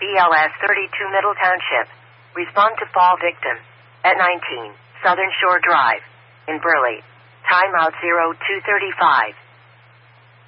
BLS 32 Middle Township. Respond to fall victim. At 19, Southern Shore Drive. In Burley. Timeout 0235.